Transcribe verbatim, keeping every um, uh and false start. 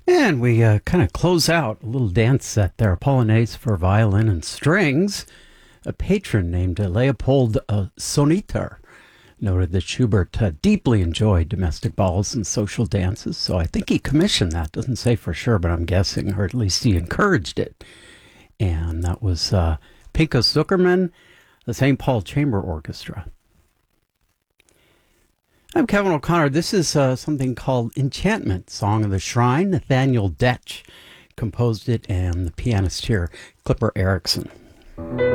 And we uh, kind of close out a little dance set there, Polonaise for violin and strings. A patron named uh, Leopold uh, Soniter noted that Schubert uh, deeply enjoyed domestic balls and social dances, so I think he commissioned that. Doesn't say for sure, but I'm guessing, or at least he encouraged it. And that was uh, Pinko Zuckerman, the Saint Paul Chamber Orchestra. I'm Kevin O'Connor. This is uh, something called Enchantment, Song of the Shrine. Nathaniel Detch composed it, and the pianist here, Clipper Erickson.